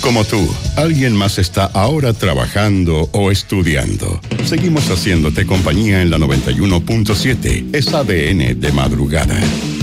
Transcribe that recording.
como tú, alguien más está ahora trabajando o estudiando. Seguimos haciéndote compañía en la 91.7. Es ADN de madrugada.